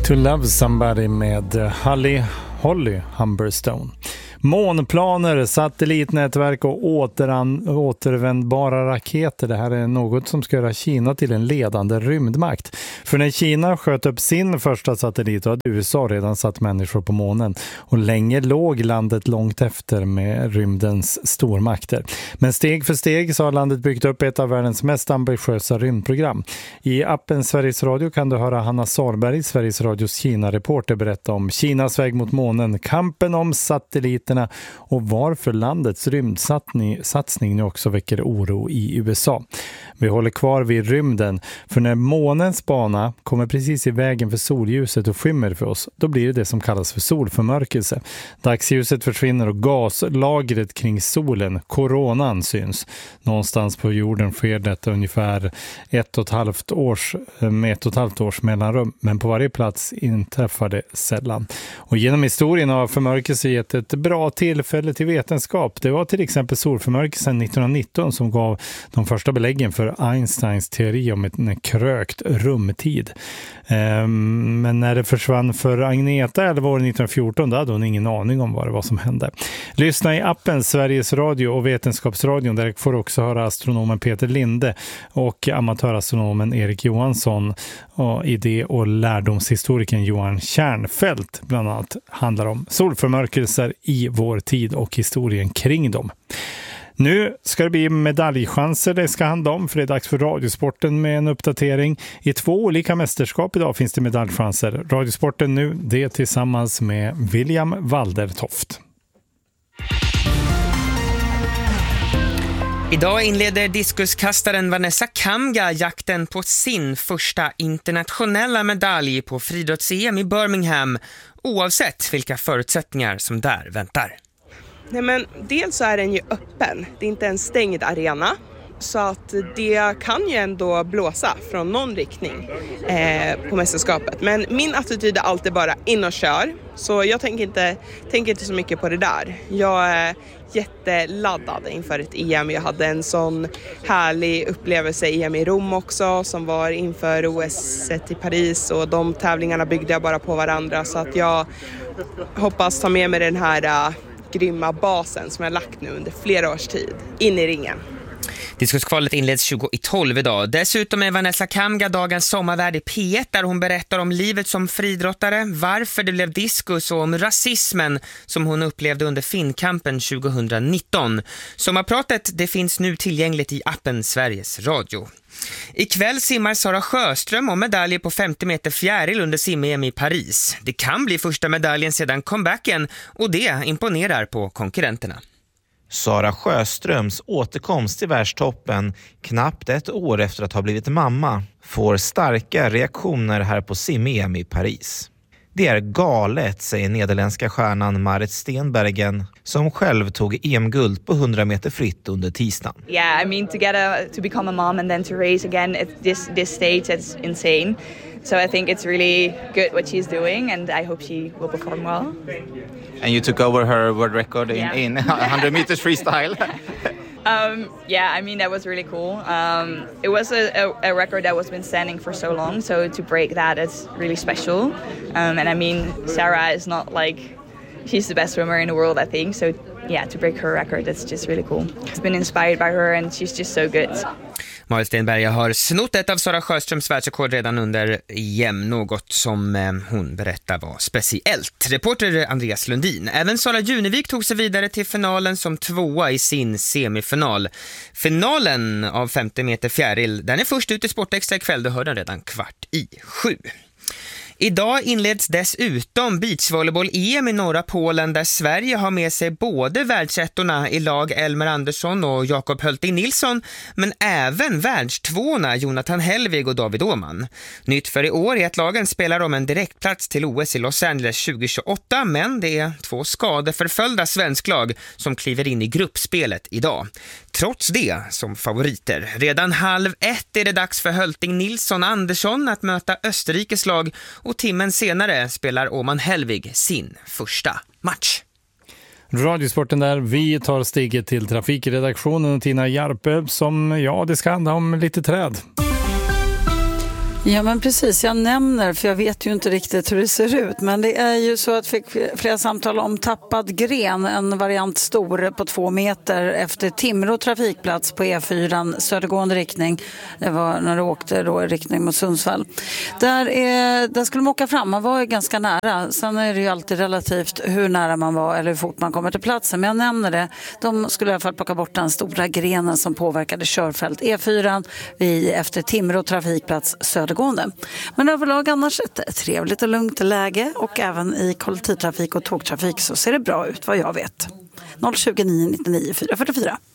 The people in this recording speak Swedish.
To Love Somebody med Holly Humberstone. Månplaner, satellitnätverk och återvändbara raketer. Det här är något som ska göra Kina till en ledande rymdmakt. För när Kina sköt upp sin första satellit hade USA redan satt människor på månen. Och länge låg landet långt efter med rymdens stormakter. Men steg för steg så har landet byggt upp ett av världens mest ambitiösa rymdprogram. I appen Sveriges Radio kan du höra Hanna Sarberg, Sveriges Radios Kina-reporter, berätta om Kinas väg mot månen, kampen om satelliterna och varför landets rymdsatsning nu också väcker oro i USA. Vi håller kvar vid rymden, för när månens bana kommer precis i vägen för solljuset och skymmer för oss, då blir det som kallas för solförmörkelse. Dagsljuset försvinner och gaslagret kring solen, koronan, syns. Någonstans på jorden sker detta ungefär med 1,5 års mellanrum, men på varje plats inträffar det sällan. Och genom historien har förmörkelse gett ett bra tillfälle till vetenskap. Det var till exempel solförmörkelsen 1919 som gav de första beläggen för Einsteins teori om en krökt rumtid. Men när det försvann för Agneta, eller var det 1914, då hade hon ingen aning om vad det var som hände. Lyssna i appen Sveriges Radio och Vetenskapsradion, där får du också höra astronomen Peter Linde och amatörastronomen Erik Johansson och idé- och lärdomshistorikern Johan Kärnfält bland annat handlar om solförmörkelser i vår tid och historien kring dem. Nu ska det bli medaljchanser det ska handla om, för det är dags för Radiosporten med en uppdatering. I 2 olika mästerskap idag finns det medaljchanser. Radiosporten nu, det tillsammans med William Waldertoft. Idag inleder diskuskastaren Vanessa Kamga jakten på sin första internationella medalj på friidrotts-EM i Birmingham, oavsett vilka förutsättningar som där väntar. Nej, men dels så är den ju öppen, det är inte en stängd arena. Så att det kan ju ändå blåsa från någon riktning på mästerskapet. Men min attityd är alltid bara in och kör. Så jag tänker inte så mycket på det där. Jag är jätteladdad inför ett EM. Jag hade en sån härlig upplevelse i EM i Rom också, som var inför OS i Paris. Och de tävlingarna byggde jag bara på varandra. Så att jag hoppas ta med mig den här grymma basen som jag lagt nu under flera års tid in i ringen. Diskuskvalet inleds 20:12 idag. Dessutom är Vanessa Kamga dagens sommarvärd i P1, där hon berättar om livet som friidrottare, varför det blev diskus och om rasismen som hon upplevde under Finnkampen 2019. Sommarpratet, det finns nu tillgängligt i appen Sveriges Radio. Ikväll simmar Sara Sjöström om medaljer på 50 meter fjäril under sim-EM i Paris. Det kan bli första medaljen sedan comebacken, och det imponerar på konkurrenterna. Sara Sjöströms återkomst till världstoppen knappt ett år efter att ha blivit mamma får starka reaktioner här på sim-EM i Paris. Det är galet, säger nederländska stjärnan Marit Stenbergen, som själv tog EM-guld på 100 meter fritt under tisdagen. Yeah, I mean, to become a mom and then to race again at this stage, that's insane. So I think it's really good what she's doing, and I hope she will perform well. And you took over her world record in 100 meters freestyle. Yeah, I mean, that was really cool. It was a record that was been standing for so long, so to break that is really special. And I mean, Sarah is not like, she's the best swimmer in the world, I think. So yeah, to break her record, that's just really cool. I've been inspired by her, and she's just so good. Marit Stenberg har snott ett av Sara Sjöströms världsrekord redan under EM, något som hon berättar var speciellt. Reporter Andreas Lundin. Även Sara Junevik tog sig vidare till finalen som 2:a i sin semifinal. Finalen av 50 meter fjäril, den är först ut i Sportextra ikväll, du hör den redan 6:15. Idag inleds dessutom beachvolleyboll-EM i norra Polen, där Sverige har med sig både världsettorna i lag Elmer Andersson och Jakob Hölting Nilsson, men även världstvåorna Jonathan Hellvig och David Åman. Nytt för i år är att lagen spelar om en direktplats till OS i Los Angeles 2028, men det är 2 skadeförföljda svensklag som kliver in i gruppspelet idag. Trots det som favoriter. Redan 12:30 är det dags för Hölting Nilsson Andersson att möta Österrikes lag, och timmen senare spelar Åman Hellvig sin första match. Radiosporten där, vi tar steget till trafikredaktionen och Tina Järpe som, det ska handla om lite träd. Ja men precis, jag nämner, för jag vet ju inte riktigt hur det ser ut, men det är ju så att fick flera samtal om tappad gren, en variant stor på 2 meter efter Timrå trafikplats på E4 södergående riktning. Det var när du åkte då i riktning mot Sundsvall. Där skulle man åka fram, man var ju ganska nära. Sen är det ju alltid relativt hur nära man var eller hur fort man kommer till platsen, men jag nämner det. De skulle i alla fall plocka bort den stora grenen som påverkade körfält E4 efter Timrå trafikplats södergående. Men överlag annars ett trevligt och lugnt läge, och även i kollektivtrafik och tågtrafik så ser det bra ut vad jag vet. 020 999 444.